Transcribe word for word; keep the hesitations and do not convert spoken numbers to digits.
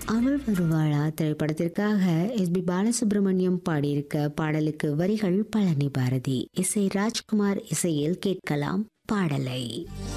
அவள் வருவாளா திரைப்படத்திற்காக எஸ் பி பாலசுப்ரமணியம் பாடியிருக்க பாடலுக்கு வரிகள் பழனி பாரதி, இசை ராஜ்குமார் இசையில் கேட்கலாம் பாடலை.